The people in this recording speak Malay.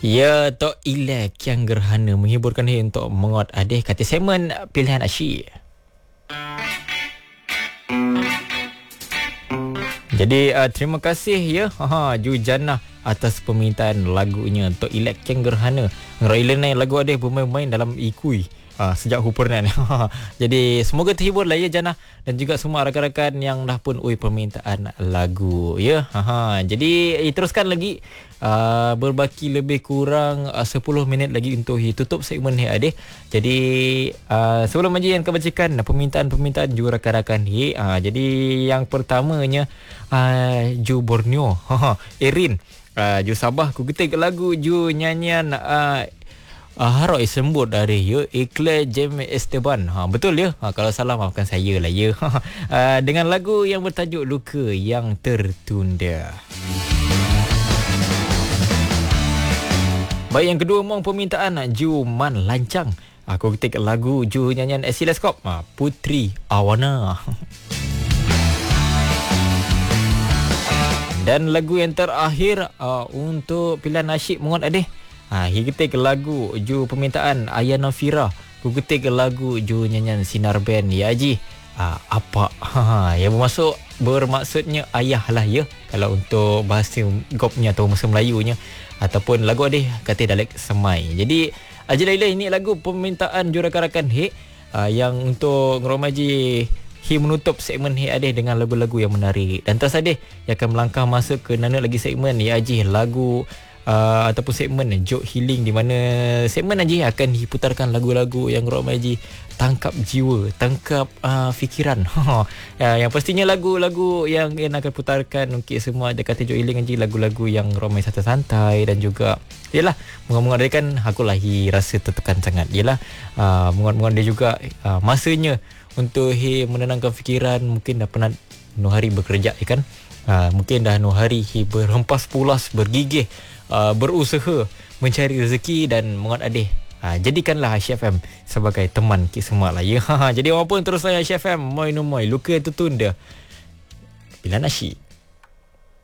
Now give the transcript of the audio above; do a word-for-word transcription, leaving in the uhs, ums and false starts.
Ya, Tok Ilek yang gerhana menghiburkan diri untuk menguat adik kata segmen pilihan asyik. Jadi uh, terima kasih ya ha Ju Jannah atas permintaan lagunya Tok Ilek yang gerhana. Ngerailan lagu adik bermain-main dalam ikui. Uh, sejak Hupernan. Jadi semoga terhibur lah ya Jannah dan juga semua rakan-rakan yang dah pun ui permintaan lagu ya. Ha jadi eh, teruskan lagi uh, berbaki lebih kurang uh, sepuluh minit lagi untuk tutup segmen ni adik. Jadi uh, sebelum aja yang kebacakan permintaan-permintaan juga rakan-rakan ni. Uh, jadi yang pertamanya uh, Ju Borneo. Ha Erin uh, Ju Sabah ku getik lagu Ju nyanyian uh, Uh, Haroi sembut dari ya Eclair James Esteban. Ha betul ya. Ha, kalau salah maafkan saya lah ya. uh, dengan lagu yang bertajuk Luka yang Tertunda. Baik, yang kedua mohon permintaan Ju Man Lancang. Aku ketik lagu Ju nyanyian Esileskop. Ha, Putri Awana. Dan lagu yang terakhir uh, untuk pilihan nasyid mohon adik. Ha, kita ketik lagu Ju permintaan Ayana Fira. Ku ketik lagu Ju nyanyian Sinar Band Ya Haji. Ha, apa? Ha, yang bermaksud bermaksudnya ayah lah ya. Kalau untuk bahasa Gopnya atau bahasa Melayunya ataupun lagu adih kata Dalek Semai. Jadi Ajilah ini lagu permintaan ju rakan-rakan Hek ha, yang untuk ngeromaji Hi menutup segmen Hi adih dengan lagu-lagu yang menarik. Dan terus adih yang akan melangkah masuk ke nana lagi segmen Ya Haji lagu Uh, ataupun segmen Joke Healing di mana segmen Haji akan diputarkan lagu-lagu yang Rock Haji tangkap jiwa, tangkap uh, fikiran. Ya, yang pastinya lagu-lagu yang yang akan putarkan mungkin semua ada kata Joke Healing Haji lagu-lagu yang romai santai-santai dan juga yalah mengat-mengat dia kan aku lahi rasa tertekan sangat. Yalah uh, mengat-mengat dia juga uh, masanya untuk he menenangkan fikiran, mungkin dah penat nuh hari bekerja ya kan. Uh, mungkin dah nuh hari he berhempas pulas bergigih Uh, berusaha mencari rezeki dan mengat adih. Ha, jadikanlah Asyik F M sebagai teman kita semua lah ya. Jadi apa pun terus saya Asyik F M. Moi no moi. Luka itu tunda. Pilihan asyik.